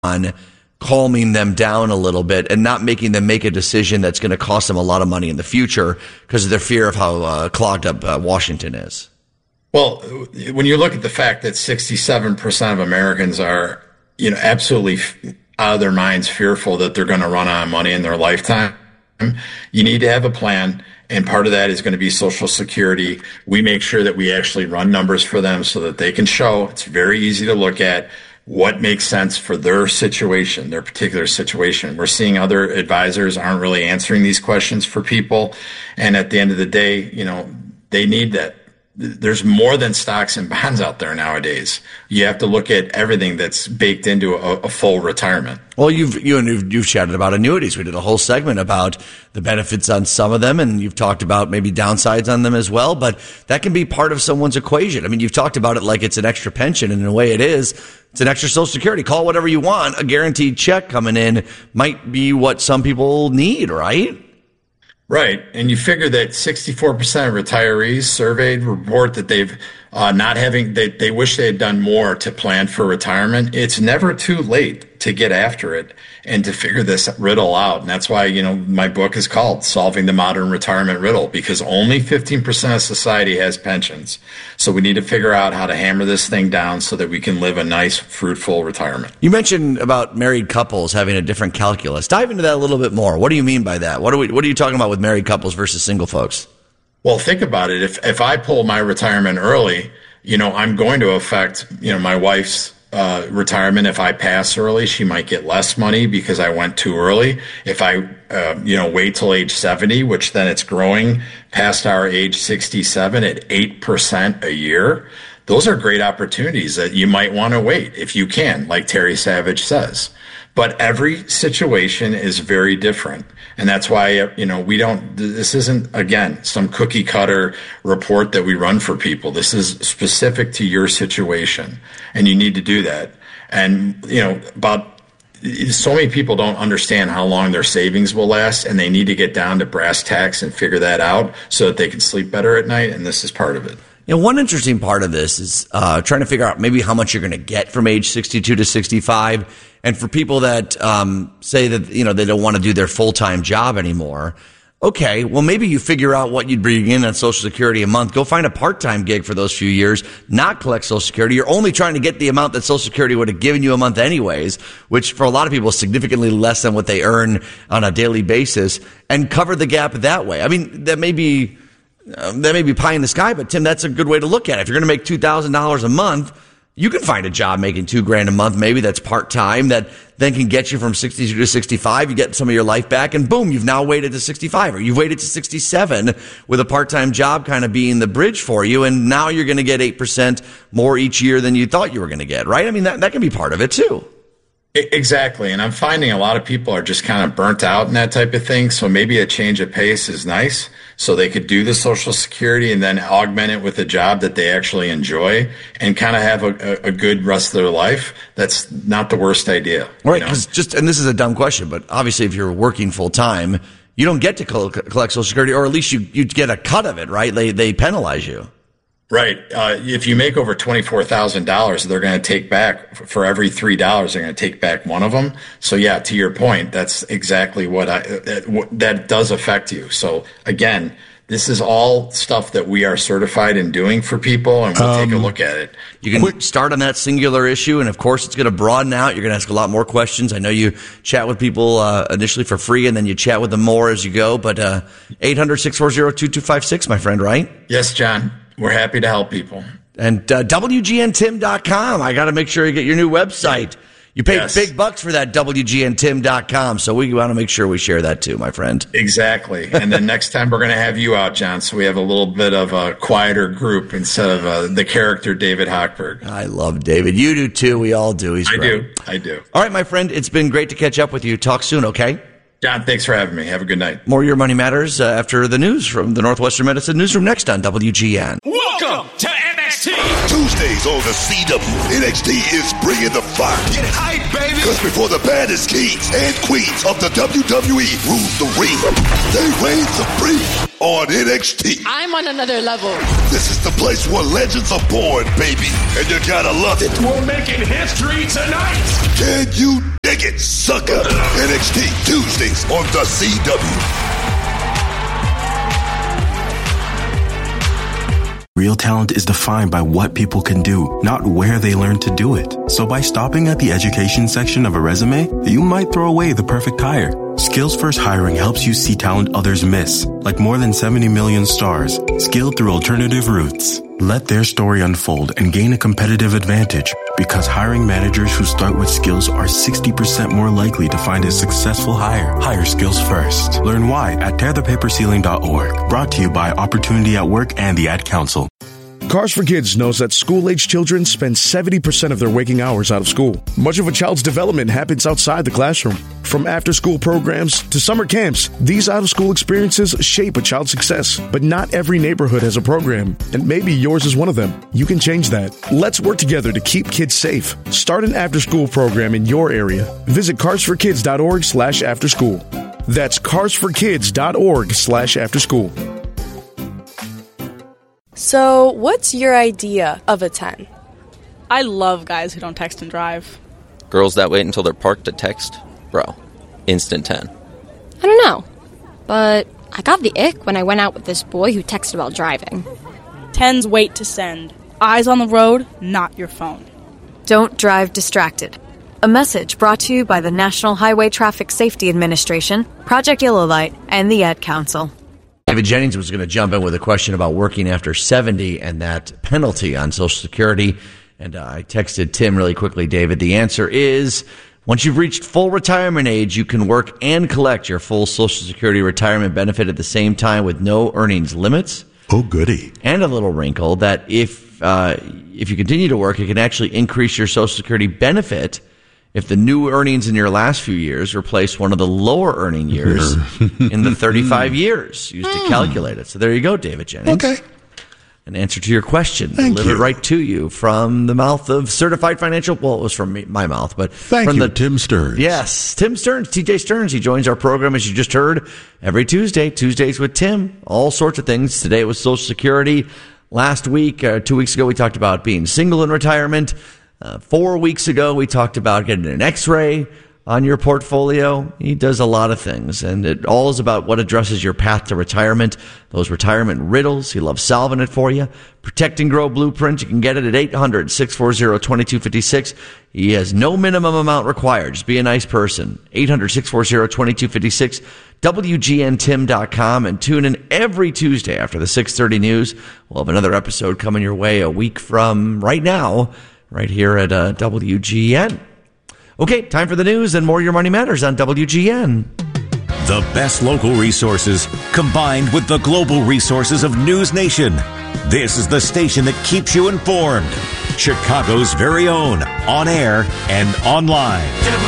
calming them down a little bit and not making them make a decision that's going to cost them a lot of money in the future because of their fear of how clogged up Washington is? Well, when you look at the fact that 67% of Americans are, absolutely out of their minds fearful that they're going to run out of money in their lifetime, you need to have a plan. And part of that is going to be Social Security. We make sure that we actually run numbers for them so that they can show. It's very easy to look at what makes sense for their situation, their particular situation. We're seeing other advisors aren't really answering these questions for people. And at the end of the day, they need that. There's more than stocks and bonds out there nowadays. You have to look at everything that's baked into a full retirement. Well, you've chatted about annuities. We did a whole segment about the benefits on some of them, and you've talked about maybe downsides on them as well. But that can be part of someone's equation. I mean, you've talked about it like it's an extra pension, and in a way it is. It's an extra Social Security. Call whatever you want. A guaranteed check coming in might be what some people need, right? Right. And you figure that 64% of retirees surveyed report that they've they wish they had done more to plan for retirement. It's never too late to get after it and to figure this riddle out. And that's why, my book is called Solving the Modern Retirement Riddle, because only 15% of society has pensions. So we need to figure out how to hammer this thing down so that we can live a nice, fruitful retirement. You mentioned about married couples having a different calculus. Dive into that a little bit more. What do you mean by that? What are you talking about with married couples versus single folks? Well, think about it. If I pull my retirement early, I'm going to affect, my wife's retirement. If I pass early, she might get less money because I went too early. If I, wait till age 70, which then it's growing past our age 67 at 8% a year, those are great opportunities that you might want to wait if you can, like Terry Savage says. But every situation is very different. And that's why, this isn't, again, some cookie cutter report that we run for people. This is specific to your situation, and you need to do that. And, so many people don't understand how long their savings will last, and they need to get down to brass tacks and figure that out so that they can sleep better at night. And this is part of it. One interesting part of this is trying to figure out maybe how much you're going to get from age 62 to 65. And for people that say that, they don't want to do their full-time job anymore. Okay, well, maybe you figure out what you'd bring in on Social Security a month. Go find a part-time gig for those few years, not collect Social Security. You're only trying to get the amount that Social Security would have given you a month anyways, which for a lot of people is significantly less than what they earn on a daily basis, and cover the gap that way. I mean, that may be pie in the sky, but Tim, that's a good way to look at it. If you're going to make $2,000 a month, you can find a job making $2,000 a month, maybe that's part-time, that then can get you from 62 to 65. You get some of your life back, and boom, you've now waited to 65, or you've waited to 67 with a part-time job kind of being the bridge for you, and now you're going to get 8% more each year than you thought you were going to get, right? I mean, that can be part of it too. Exactly. And I'm finding a lot of people are just kind of burnt out in that type of thing. So maybe a change of pace is nice. So they could do the Social Security and then augment it with a job that they actually enjoy and kind of have a good rest of their life. That's not the worst idea. Right. Because and this is a dumb question, but obviously if you're working full time, you don't get to collect Social Security, or at least you get a cut of it, right? They penalize you. Right. If you make over $24,000, they're going to take back for every $3, they're going to take back one of them. So yeah, to your point, that's exactly what that does affect you. So again, this is all stuff that we are certified in doing for people, and we'll take a look at it. You can start on that singular issue, and of course it's going to broaden out. You're going to ask a lot more questions. I know you chat with people initially for free, and then you chat with them more as you go. But 800-640-2256, my friend, right? Yes, John. We're happy to help people. And WGNTim.com. I got to make sure you get your new website. You paid big bucks for that, WGNTim.com. So we want to make sure we share that too, my friend. Exactly. And then next time we're going to have you out, John, so we have a little bit of a quieter group instead of the character David Hochberg. I love David. You do too. We all do. He's great. I do. All right, my friend. It's been great to catch up with you. Talk soon, okay? John, thanks for having me. Have a good night. More Your Money Matters after the news from the Northwestern Medicine Newsroom next on WGN. Welcome to NXT. Tuesdays on the CW, NXT is bringing the fire. Get hype, baby! Because before the baddest kings and queens of the WWE rule the ring, they reign supreme on NXT. I'm on another level. This is the place where legends are born, baby, and you gotta love it. We're making history tonight! Can you dig it, sucker? NXT Tuesdays on the CW. Real talent is defined by what people can do, not where they learn to do it. So by stopping at the education section of a resume, you might throw away the perfect hire. Skills First Hiring helps you see talent others miss, like more than 70 million stars, skilled through alternative routes. Let their story unfold and gain a competitive advantage, because hiring managers who start with skills are 60% more likely to find a successful hire. Hire skills first. Learn why at tearthepaperceiling.org. Brought to you by Opportunity at Work and the Ad Council. Cars for Kids knows that school-age children spend 70% of their waking hours out of school. Much of a child's development happens outside the classroom. From after-school programs to summer camps, these out-of-school experiences shape a child's success. But not every neighborhood has a program, and maybe yours is one of them. You can change that. Let's work together to keep kids safe. Start an after-school program in your area. Visit carsforkids.org/afterschool. That's carsforkids.org/afterschool. So, what's your idea of a 10? I love guys who don't text and drive. Girls that wait until they're parked to text? Bro, instant 10. I don't know, but I got the ick when I went out with this boy who texted while driving. 10s wait to send. Eyes on the road, not your phone. Don't drive distracted. A message brought to you by the National Highway Traffic Safety Administration, Project Yellow Light, and the Ad Council. David Jennings was going to jump in with a question about working after 70 and that penalty on Social Security. And I texted Tim really quickly, David. The answer is, once you've reached full retirement age, you can work and collect your full Social Security retirement benefit at the same time with no earnings limits. Oh, goody. And a little wrinkle that if you continue to work, it can actually increase your Social Security benefit if the new earnings in your last few years replace one of the lower earning years in the 35 years used to calculate it. So there you go, David Jennings. Okay. An answer to your question. Thank Delivered you. right to you from the mouth of certified financial. Well, it was from my mouth, but Thank from you, Tim Stearns. Yes, Tim Stearns, TJ Stearns. He joins our program, as you just heard, every Tuesday. Tuesdays with Tim. All sorts of things. Today was Social Security. Last week, 2 weeks ago, we talked about being single in retirement. 4 weeks ago, we talked about getting an X-ray on your portfolio. He does a lot of things, and it all is about what addresses your path to retirement, those retirement riddles. He loves solving it for you. Protect and Grow Blueprint. You can get it at 800-640-2256. He has no minimum amount required. Just be a nice person. 800-640-2256. WGNTim.com, and tune in every Tuesday after the 6:30 news. We'll have another episode coming your way a week from right now, right here at WGN. Okay, time for the news and more Your Money Matters on WGN. The best local resources combined with the global resources of News Nation. This is the station that keeps you informed. Chicago's very own, on air and online.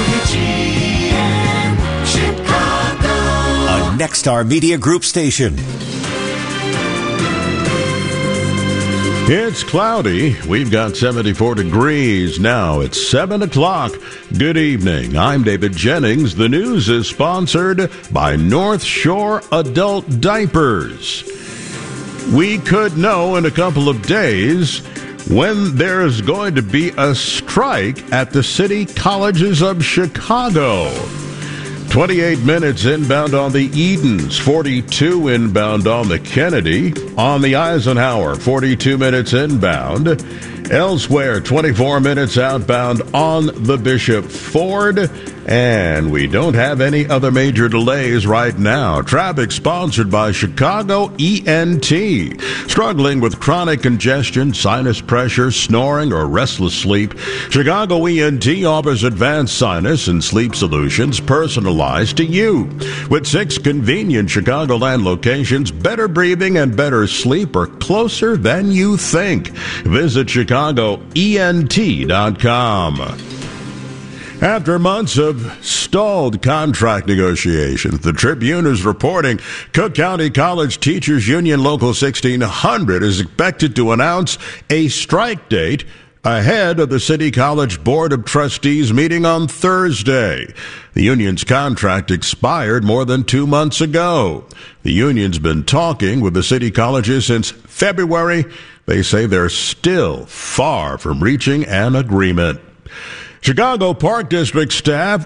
WGN Chicago. A Nexstar Media Group station. It's cloudy. We've got 74 degrees now. It's 7 o'clock. Good evening. I'm David Jennings. The news is sponsored by North Shore Adult Diapers. We could know in a couple of days when there's going to be a strike at the City Colleges of Chicago. 28 minutes inbound on the Edens, 42 inbound on the Kennedy, on the Eisenhower, 42 minutes inbound. Elsewhere, 24 minutes outbound on the Bishop Ford. And we don't have any other major delays right now. Traffic sponsored by Chicago ENT. Struggling with chronic congestion, sinus pressure, snoring, or restless sleep? Chicago ENT offers advanced sinus and sleep solutions personalized to you. With 6 convenient Chicagoland locations, better breathing and better sleep are closer than you think. Visit ChicagoENT.com. After months of stalled contract negotiations, the Tribune is reporting Cook County College Teachers Union Local 1600 is expected to announce a strike date ahead of the City College Board of Trustees meeting on Thursday. The union's contract expired more than 2 months ago. The union's been talking with the city colleges since February. They say they're still far from reaching an agreement. Chicago Park District staff